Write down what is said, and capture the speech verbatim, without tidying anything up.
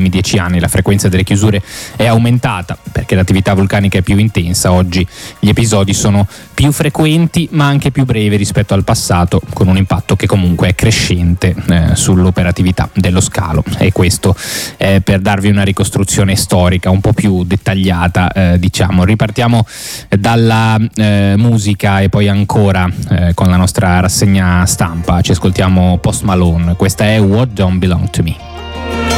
ultimi dieci anni la frequenza delle chiusure è aumentata perché l'attività vulcanica è più intensa. Oggi gli episodi sono più frequenti ma anche più brevi rispetto al passato, con un impatto che comunque è crescente eh, sull'operatività dello scalo. E questo è per darvi una ricostruzione storica un po' più dettagliata, eh, diciamo. Ripartiamo dalla eh, musica e poi ancora eh, con la nostra rassegna stampa. Ci ascoltiamo Post Malone, questa è What Don't Belong to Me.